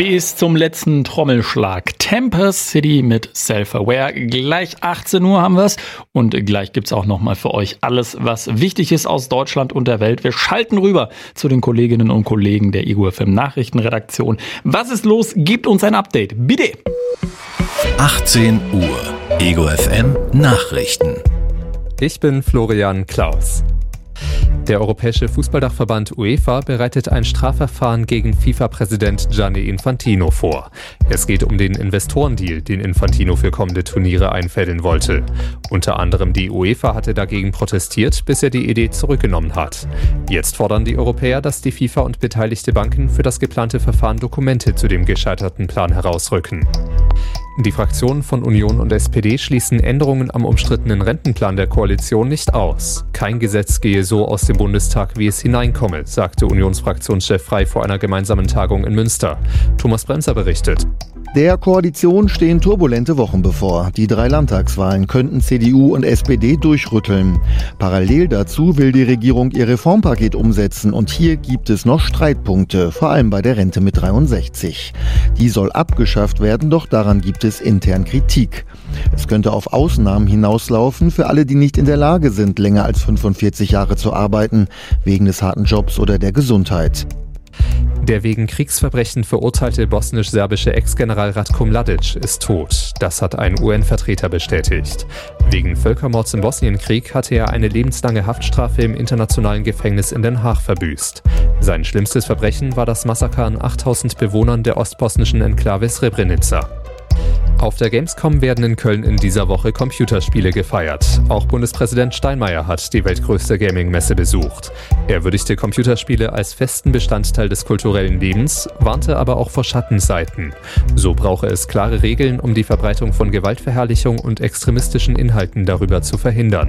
Bis zum letzten Trommelschlag. Tempest City mit Self-Aware. Gleich 18 Uhr haben wir es. Und gleich gibt es auch nochmal für euch alles, was wichtig ist aus Deutschland und der Welt. Wir schalten rüber zu den Kolleginnen und Kollegen der Ego FM Nachrichtenredaktion. Was ist los? Gebt uns ein Update. Bitte. 18 Uhr. Ego FM Nachrichten. Ich bin Florian Klaus. Der Europäische Fußballdachverband UEFA bereitet ein Strafverfahren gegen FIFA-Präsident Gianni Infantino vor. Es geht um den Investorendeal, den Infantino für kommende Turniere einfädeln wollte. Unter anderem die UEFA hatte dagegen protestiert, bis er die Idee zurückgenommen hat. Jetzt fordern die Europäer, dass die FIFA und beteiligte Banken für das geplante Verfahren Dokumente zu dem gescheiterten Plan herausrücken. Die Fraktionen von Union und SPD schließen Änderungen am umstrittenen Rentenplan der Koalition nicht aus. Kein Gesetz gehe so aus dem Bundestag, wie es hineinkomme, sagte Unionsfraktionschef Frey vor einer gemeinsamen Tagung in Münster. Thomas Bremser berichtet. Der Koalition stehen turbulente Wochen bevor. Die 3 Landtagswahlen könnten CDU und SPD durchrütteln. Parallel dazu will die Regierung ihr Reformpaket umsetzen und hier gibt es noch Streitpunkte, vor allem bei der Rente mit 63. Die soll abgeschafft werden, doch daran gibt es intern Kritik. Es könnte auf Ausnahmen hinauslaufen für alle, die nicht in der Lage sind, länger als 45 Jahre zu arbeiten, wegen des harten Jobs oder der Gesundheit. Der wegen Kriegsverbrechen verurteilte bosnisch-serbische Ex-General Ratko Mladic ist tot. Das hat ein UN-Vertreter bestätigt. Wegen Völkermords im Bosnienkrieg hatte er eine lebenslange Haftstrafe im internationalen Gefängnis in Den Haag verbüßt. Sein schlimmstes Verbrechen war das Massaker an 8000 Bewohnern der ostbosnischen Enklave Srebrenica. Auf der Gamescom werden in Köln in dieser Woche Computerspiele gefeiert. Auch Bundespräsident Steinmeier hat die weltgrößte Gaming-Messe besucht. Er würdigte Computerspiele als festen Bestandteil des kulturellen Lebens, warnte aber auch vor Schattenseiten. So brauche es klare Regeln, um die Verbreitung von Gewaltverherrlichung und extremistischen Inhalten darüber zu verhindern.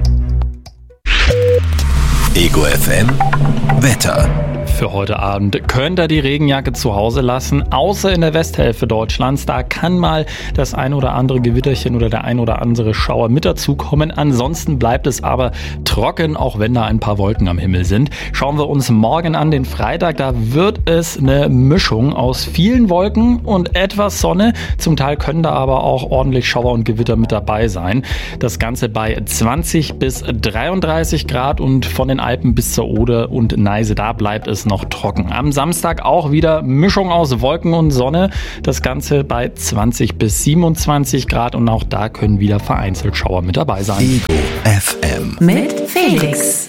Ego FM Wetter. Für heute Abend könnt ihr die Regenjacke zu Hause lassen, außer in der Westhälfte Deutschlands. Da kann mal das ein oder andere Gewitterchen oder der ein oder andere Schauer mit dazukommen. Ansonsten bleibt es aber trocken, auch wenn da ein paar Wolken am Himmel sind. Schauen wir uns morgen an, den Freitag. Da wird es eine Mischung aus vielen Wolken und etwas Sonne. Zum Teil können da aber auch ordentlich Schauer und Gewitter mit dabei sein. Das Ganze bei 20 bis 33 Grad und von den Alpen bis zur Oder und Neiße, da bleibt es noch trocken. Am Samstag auch wieder Mischung aus Wolken und Sonne. Das Ganze bei 20 bis 27 Grad und auch da können wieder vereinzelt Schauer mit dabei sein. Ego FM mit Felix.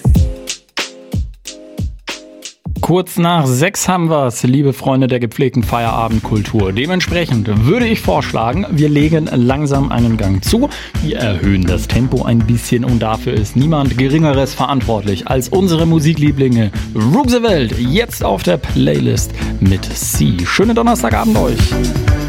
Kurz nach 6 haben wir es, liebe Freunde der gepflegten Feierabendkultur. Dementsprechend würde ich vorschlagen, wir legen langsam einen Gang zu. Wir erhöhen das Tempo ein bisschen und dafür ist niemand Geringeres verantwortlich als unsere Musiklieblinge Roosevelt. Jetzt auf der Playlist mit Sie. Schönen Donnerstagabend euch.